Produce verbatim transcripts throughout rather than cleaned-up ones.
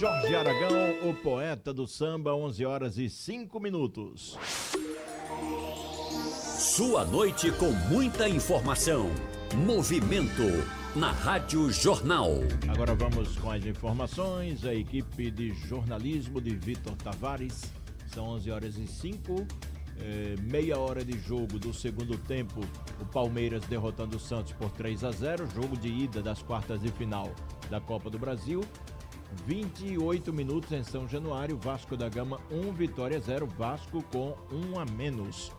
Jorge Aragão, o poeta do samba, onze horas e cinco minutos. Sua noite com muita informação. Movimento na Rádio Jornal. Agora vamos com as informações. A equipe de jornalismo de Vitor Tavares. São onze horas e cinco. É, meia hora de jogo do segundo tempo. O Palmeiras derrotando o Santos por três a zero. Jogo de ida das quartas de final da Copa do Brasil. vinte e oito minutos em São Januário. Vasco da Gama um, Vitória zero. Vasco com um a menos.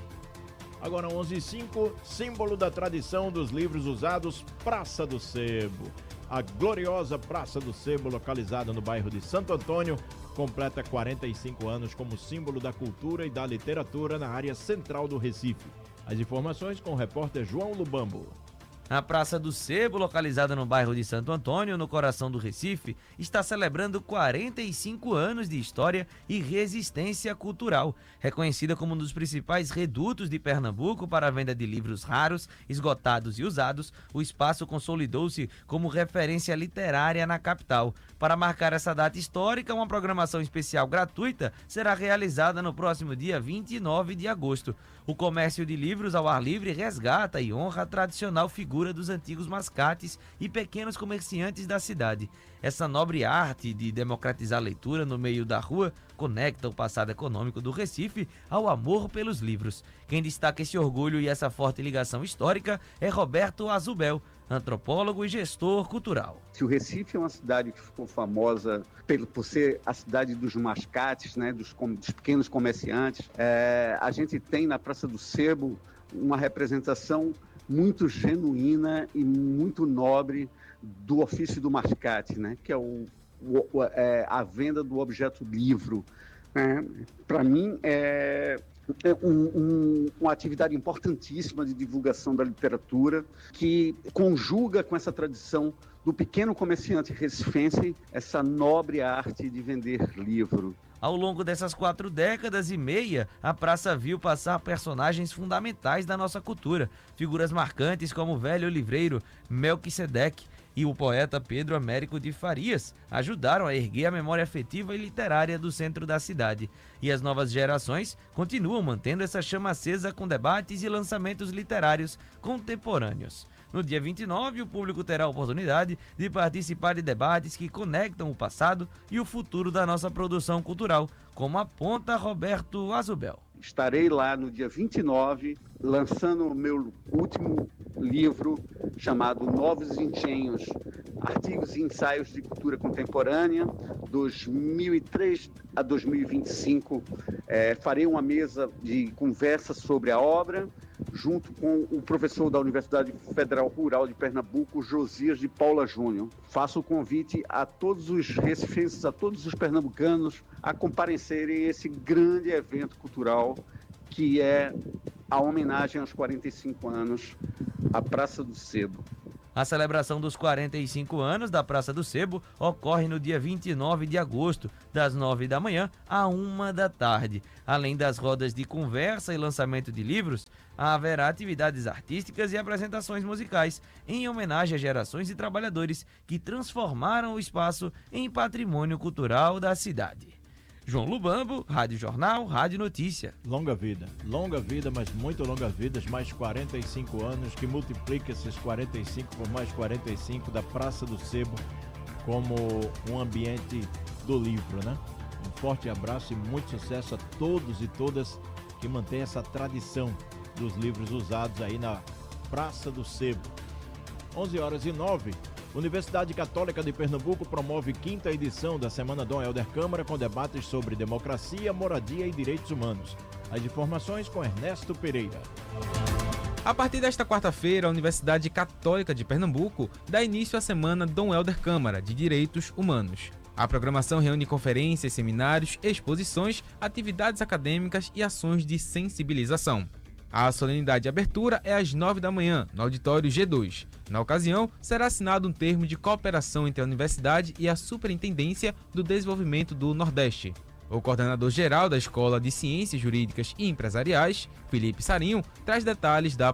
Agora onze e cinco, símbolo da tradição dos livros usados, Praça do Sebo. A gloriosa Praça do Sebo, localizada no bairro de Santo Antônio, completa quarenta e cinco anos como símbolo da cultura e da literatura na área central do Recife. As informações com o repórter João Lubambo. A Praça do Sebo, localizada no bairro de Santo Antônio, no coração do Recife, está celebrando quarenta e cinco anos de história e resistência cultural. Reconhecida como um dos principais redutos de Pernambuco para a venda de livros raros, esgotados e usados, o espaço consolidou-se como referência literária na capital. Para marcar essa data histórica, uma programação especial gratuita será realizada no próximo dia vinte e nove de agosto. O comércio de livros ao ar livre resgata e honra a tradicional figura dos antigos mascates e pequenos comerciantes da cidade. Essa nobre arte de democratizar a leitura no meio da rua conecta o passado econômico do Recife ao amor pelos livros. Quem destaca esse orgulho e essa forte ligação histórica é Roberto Azubel, antropólogo e gestor cultural. Se o Recife é uma cidade que ficou famosa por, por ser a cidade dos mascates, né, dos, dos pequenos comerciantes, é, a gente tem na Praça do Sebo uma representação muito genuína e muito nobre do ofício do mascate, né, que é, o, o, é a venda do objeto livro. É, para mim, é... É um, um, uma atividade importantíssima de divulgação da literatura que conjuga com essa tradição do pequeno comerciante recifense essa nobre arte de vender livro. Ao longo dessas quatro décadas e meia, a praça viu passar personagens fundamentais da nossa cultura, figuras marcantes como o velho livreiro Melquisedeque e o poeta Pedro Américo de Farias ajudaram a erguer a memória afetiva e literária do centro da cidade. E as novas gerações continuam mantendo essa chama acesa com debates e lançamentos literários contemporâneos. No dia vinte e nove, o público terá a oportunidade de participar de debates que conectam o passado e o futuro da nossa produção cultural, como aponta Roberto Azubel. Estarei lá no dia vinte e nove, lançando o meu último livro, chamado Novos Engenhos, Artigos e Ensaios de Cultura Contemporânea, dois mil e três a dois mil e vinte e cinco. É, farei uma mesa de conversa sobre a obra, junto com o professor da Universidade Federal Rural de Pernambuco, Josias de Paula Júnior. Faço o convite a todos os recifenses, a todos os pernambucanos, a comparecerem a esse grande evento cultural que é a homenagem aos quarenta e cinco anos à Praça do Sebo. A celebração dos quarenta e cinco anos da Praça do Sebo ocorre no dia vinte e nove de agosto, das nove da manhã à uma da tarde. Além das rodas de conversa e lançamento de livros, haverá atividades artísticas e apresentações musicais em homenagem às gerações de trabalhadores que transformaram o espaço em patrimônio cultural da cidade. João Lubambo, Rádio Jornal, Rádio Notícia. Longa vida, longa vida, mas muito longa vida, mais quarenta e cinco anos, que multiplica esses quarenta e cinco por mais quarenta e cinco da Praça do Sebo como um ambiente do livro, né? Um forte abraço e muito sucesso a todos e todas que mantêm essa tradição dos livros usados aí na Praça do Sebo. onze horas e nove. Universidade Católica de Pernambuco promove quinta edição da Semana Dom Helder Câmara com debates sobre democracia, moradia e direitos humanos. As informações com Ernesto Pereira. A partir desta quarta-feira, a Universidade Católica de Pernambuco dá início à Semana Dom Helder Câmara de Direitos Humanos. A programação reúne conferências, seminários, exposições, atividades acadêmicas e ações de sensibilização. A solenidade de abertura é às nove da manhã, no auditório G dois. Na ocasião, será assinado um termo de cooperação entre a universidade e a Superintendência do Desenvolvimento do Nordeste. O coordenador-geral da Escola de Ciências Jurídicas e Empresariais, Felipe Sarinho, traz detalhes da